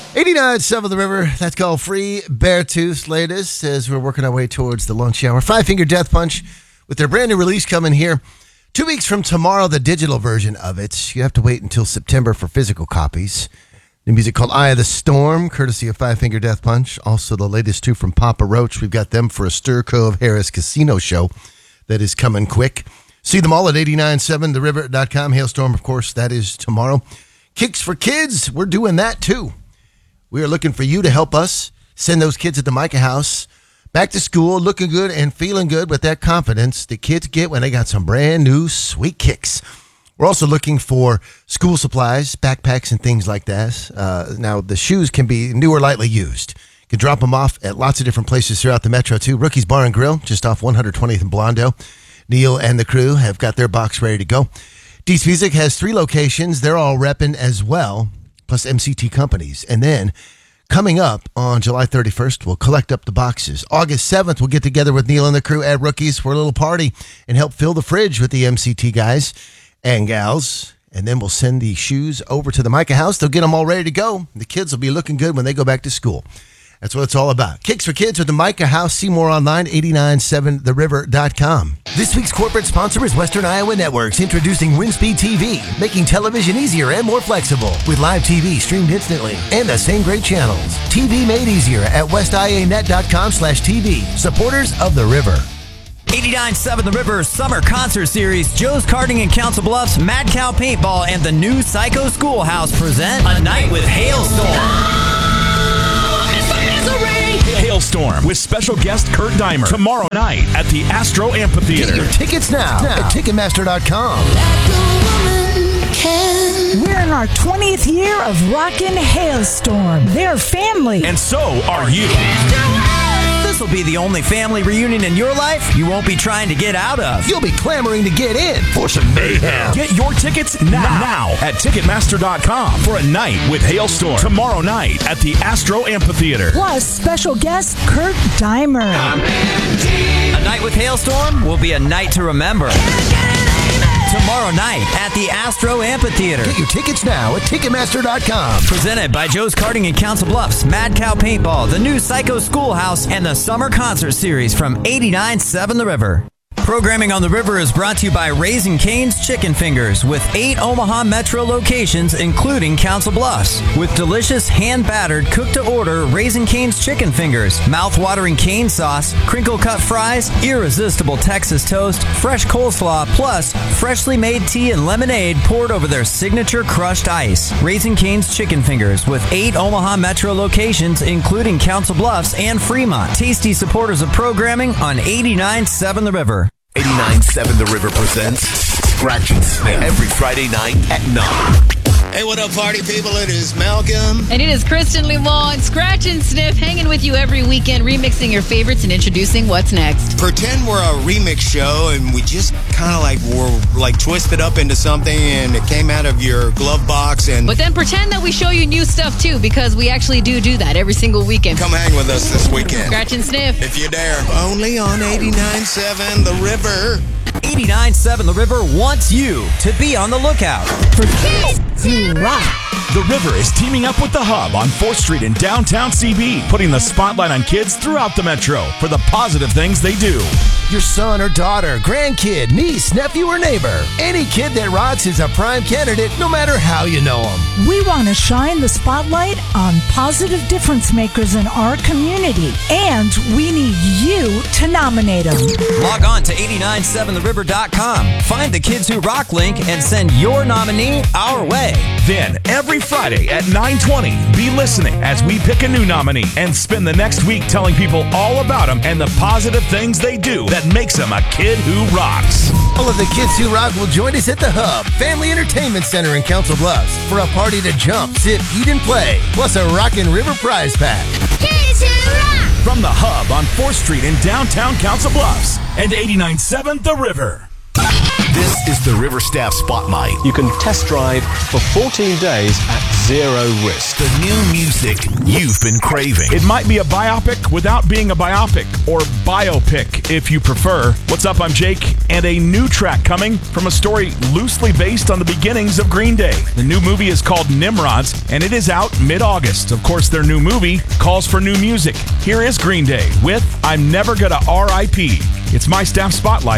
89.7 The River. That's called Free Beartooth's latest as we're working our way towards the lunch hour. Five Finger Death Punch with their brand new release coming here 2 weeks from tomorrow, the digital version of it. You have to wait until September for physical copies. New music called Eye of the Storm, courtesy of Five Finger Death Punch. Also the latest two from Papa Roach. We've got them for a Stir Cove Harris Casino show that is coming quick. See them all at 897theriver.com. Hailstorm, of course, that is tomorrow. Kicks for Kids, we're doing that too. We are looking for you to help us send those kids at the Micah House back to school looking good and feeling good with that confidence the kids get when they got some brand new sweet kicks. We're also looking for school supplies, backpacks, and things like that. Now, the shoes can be new or lightly used. You can drop them off at lots of different places throughout the metro, too. Rookie's Bar and Grill, just off 120th and Blondo. Neil and the crew have got their box ready to go. Deets Music has 3 locations. They're all repping as well, plus MCT Companies. And then coming up on July 31st, we'll collect up the boxes. August 7th, we'll get together with Neil and the crew at Rookies for a little party and help fill the fridge with the MCT guys and gals. And then we'll send the shoes over to the Micah House. They'll get them all ready to go. The kids will be looking good when they go back to school. That's what it's all about. Kicks for Kids with the Micah House. See more online, 897theriver.com. This week's corporate sponsor is Western Iowa Networks, introducing WinSpeed TV, making television easier and more flexible. With live TV streamed instantly and the same great channels. TV made easier at westianet.com/TV. Supporters of the River. 89.7 The River Summer Concert Series, Joe's Karting in Council Bluffs, Mad Cow Paintball, and the new Psycho Schoolhouse present A Night with Hailstorm. Hailstorm with special guest Kurt Deimer tomorrow night at the Astro Amphitheater. Get your tickets now at Ticketmaster.com. We're in our 20th year of Rockin' Hailstorm. They're family. And so are you. This will be the only family reunion in your life you won't be trying to get out of. You'll be clamoring to get in for some mayhem. Get your tickets now at Ticketmaster.com for A Night with Hailstorm tomorrow night at the Astro Amphitheater. Plus special guest Kurt Deimer. A Night with Hailstorm will be a night to remember. Tomorrow night at the Astro Amphitheater. Get your tickets now at Ticketmaster.com. Presented by Joe's Karting in Council Bluffs, Mad Cow Paintball, the new Psycho Schoolhouse, and the Summer Concert Series from 89.7 The River. Programming on the River is brought to you by Raising Cane's Chicken Fingers with 8 Omaha Metro locations, including Council Bluffs. With delicious hand-battered, cooked-to-order Raising Cane's Chicken Fingers, mouth-watering cane sauce, crinkle-cut fries, irresistible Texas toast, fresh coleslaw, plus freshly made tea and lemonade poured over their signature crushed ice. Raising Cane's Chicken Fingers with 8 Omaha Metro locations, including Council Bluffs and Fremont. Tasty supporters of programming on 89.7 The River. 89.7 The River presents Scratch and Sniff every Friday night at 9. Hey, what up, party people? It is Malcolm. And it is Kristen Limon. Scratch and Sniff, hanging with you every weekend, remixing your favorites and introducing what's next. Pretend we're a remix show and we just kind of were twisted up into something and it came out of your glove box. But then pretend that we show you new stuff too, because we actually do that every single weekend. Come hang with us this weekend. Scratch and Sniff. If you dare. Only on 89.7 The River. 89.7 The River wants you to be on the lookout For kids who rock. The River is teaming up with The Hub on 4th Street in downtown CB, putting the spotlight on kids throughout the metro for the positive things they do. Your son or daughter, grandkid, niece, nephew, or neighbor. Any kid that rocks is a prime candidate, no matter how you know them. We want to shine the spotlight on positive difference makers in our community, and we need you to nominate them. Log on to 897theriver.com. Find the Kids Who Rock link and send your nominee our way. Then, every Friday at 9:20, be listening as we pick a new nominee and spend the next week telling people all about them and the positive things they do that makes them a kid who rocks. All of the Kids Who Rock will join us at the Hub Family Entertainment Center in Council Bluffs for a party to jump, sip, eat, and play, plus a Rockin' River prize pack. Kids Who Rock! From the Hub on 4th Street in downtown Council Bluffs and 89.7 The River. This is the River Staff Spotlight. You can test drive for 14 days at zero risk. The new music you've been craving. It might be a biopic without being a biopic, or biopic if you prefer. What's up? I'm Jake, and a new track coming from a story loosely based on the beginnings of Green Day. The new movie is called Nimrods, and it is out mid-August. Of course, their new movie calls for new music. Here is Green Day with I'm Never Gonna R.I.P. It's my Staff Spotlight